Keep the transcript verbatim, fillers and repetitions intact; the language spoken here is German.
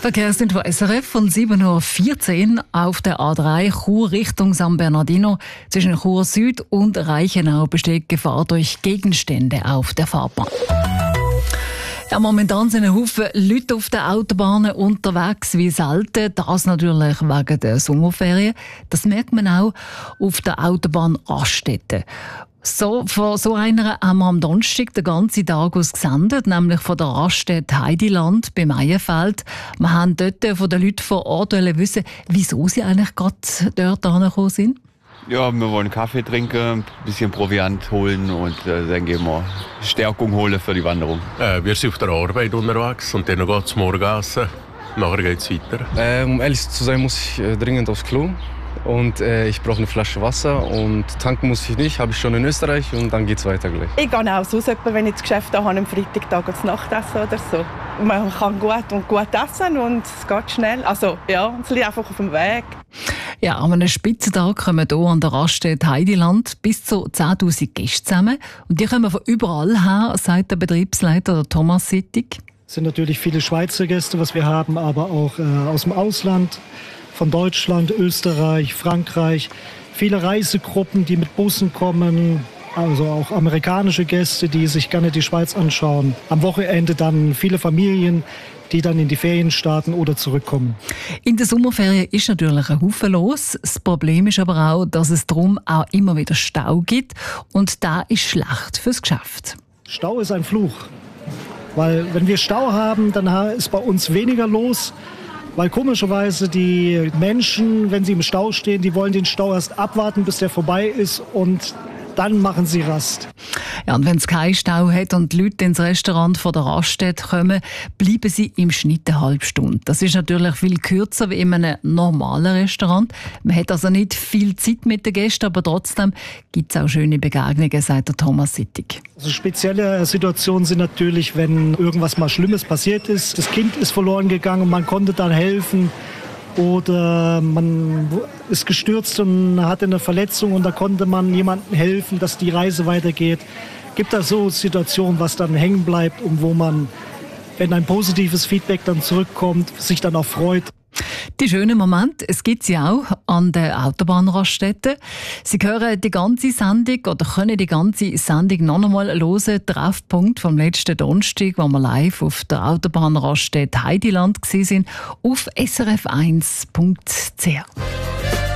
Verkehrsinfo S R F von sieben Uhr vierzehn auf der A drei Chur Richtung San Bernardino. Zwischen Chur Süd und Reichenau besteht Gefahr durch Gegenstände auf der Fahrbahn. Ja, momentan sind ein Haufen Leute auf den Autobahnen unterwegs wie selten. Das natürlich wegen der Sommerferien. Das merkt man auch auf der Autobahn Raststätte. So, von so einer haben wir am Donnerstag den ganzen Tag aus gesendet, nämlich von der Raststätte Heidiland bei Meierfeld. Wir haben dort von den Leuten vor Ort wissen, wieso sie eigentlich gerade dort angekommen sind. Ja, wir wollen Kaffee trinken, ein bisschen Proviant holen und äh, dann gehen wir Stärkung holen für die Wanderung. Äh, wir sind auf der Arbeit unterwegs und dann geht es morgen essen. Nachher geht es weiter. Äh, um ehrlich zu sein, muss ich äh, dringend aufs Klo. Und äh, ich brauche eine Flasche Wasser und tanken muss ich nicht, habe ich schon in Österreich und dann geht's weiter gleich. Ich gehe auch so, wenn ich das Geschäft habe, am Freitag das Nachtessen oder so. Man kann gut und gut essen und es geht schnell. Also ja, es liegt einfach auf dem Weg. Ja, an einem Spitzentag kommen hier an der Raststätte Heidiland bis zu zehntausend Gäste zusammen. Und die kommen von überall her, sagt der Betriebsleiter Thomas Sittig. Es sind natürlich viele Schweizer Gäste, was wir haben, aber auch äh, aus dem Ausland. Von Deutschland, Österreich, Frankreich, viele Reisegruppen, die mit Bussen kommen, also auch amerikanische Gäste, die sich gerne die Schweiz anschauen. Am Wochenende dann viele Familien, die dann in die Ferien starten oder zurückkommen. In der Sommerferien ist natürlich ein Haufen los. Das Problem ist aber auch, dass es darum auch immer wieder Stau gibt und das ist schlecht fürs Geschäft. Stau ist ein Fluch, weil wenn wir Stau haben, dann ist bei uns weniger los. Weil komischerweise die Menschen, wenn sie im Stau stehen, die wollen den Stau erst abwarten, bis der vorbei ist und dann machen sie Rast. Ja, und wenn es keinen Stau hat und die Leute ins Restaurant von der Raststätte kommen, bleiben sie im Schnitt eine halbe Stunde. Das ist natürlich viel kürzer wie in einem normalen Restaurant. Man hat also nicht viel Zeit mit den Gästen, aber trotzdem gibt es auch schöne Begegnungen, sagt der Thomas Sittig. Also spezielle Situationen sind natürlich, wenn irgendwas mal Schlimmes passiert ist. Das Kind ist verloren gegangen und man konnte dann helfen. Oder man ist gestürzt und hatte eine Verletzung und da konnte man jemandem helfen, dass die Reise weitergeht. Gibt es so Situationen, was dann hängen bleibt und wo man, wenn ein positives Feedback dann zurückkommt, sich dann auch freut? Die schönen Momente, es gibt sie auch an der Autobahnraststätte. Sie hören die ganze Sendung oder können die ganze Sendung noch einmal hören. Treffpunkt vom letzten Donnerstag, wo wir live auf der Autobahnraststätte Heidiland waren, auf s r f eins punkt c h.